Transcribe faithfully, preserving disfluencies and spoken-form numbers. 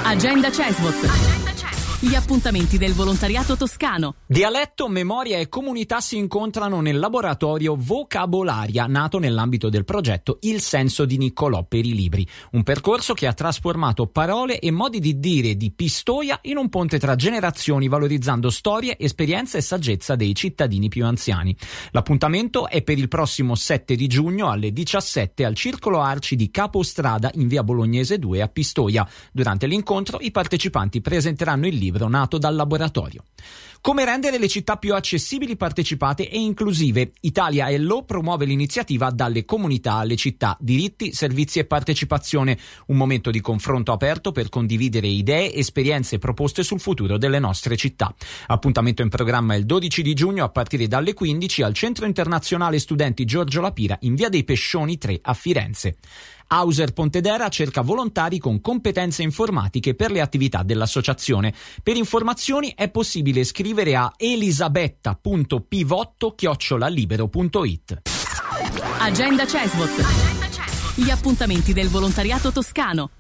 Agenda Cesvot. Gli appuntamenti del volontariato toscano. Dialetto, memoria e comunità si incontrano nel laboratorio Vocabolaria, nato nell'ambito del progetto Il senso di Niccolò per i libri, un percorso che ha trasformato parole e modi di dire di Pistoia in un ponte tra generazioni, valorizzando storie, esperienze e saggezza dei cittadini più anziani. L'appuntamento è per il prossimo sette di giugno alle diciassette al Circolo Arci di Capostrada in via Bolognese due a Pistoia. Durante l'incontro i partecipanti presenteranno il libro nato dal laboratorio. Come rendere le città più accessibili, partecipate e inclusive? Italia Hello promuove l'iniziativa Dalle comunità alle città, diritti, servizi e partecipazione, un momento di confronto aperto per condividere idee, esperienze e proposte sul futuro delle nostre città. Appuntamento in programma il dodici di giugno a partire dalle quindici al Centro Internazionale Studenti Giorgio Lapira in via dei Pescioni tre a Firenze. Hauser Pontedera cerca volontari con competenze informatiche per le attività dell'associazione. Per informazioni è possibile scrivere a elisabetta punto pivotto chiocciola libero punto it. Agenda Cesvot. Gli appuntamenti del volontariato toscano.